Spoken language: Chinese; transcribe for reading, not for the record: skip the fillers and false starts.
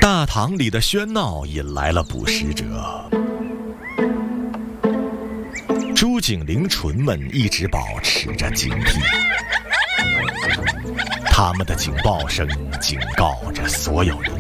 大堂里的喧闹引来了捕食者。朱景灵纯们一直保持着警惕，他们的警报声警告着所有人，